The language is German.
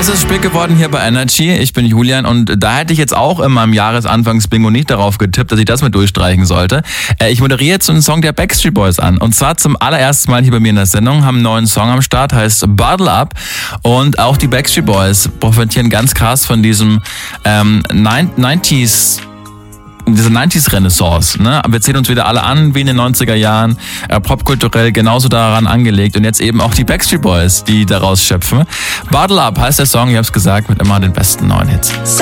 Es ist spät geworden hier bei Energy. Ich bin Julian und da hätte ich jetzt auch in meinem Jahresanfangsbingo nicht darauf getippt, dass ich das mit durchstreichen sollte. Ich moderiere jetzt einen Song der Backstreet Boys an. Und zwar zum allerersten Mal hier bei mir in der Sendung, haben einen neuen Song am Start, heißt Bottle Up. Und auch die Backstreet Boys profitieren ganz krass von diesem 90s, diese 90s-Renaissance, ne? Wir zählen uns wieder alle an, wie in den 90er Jahren, popkulturell genauso daran angelegt und jetzt eben auch die Backstreet Boys, die daraus schöpfen. Bottle Up heißt der Song, ich hab's gesagt, mit immer den besten neuen Hits.